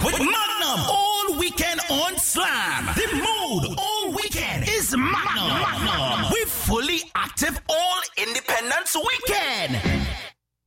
with Magnum all weekend on Slam. The mood all weekend is Magnum. We fully active all Independence weekend.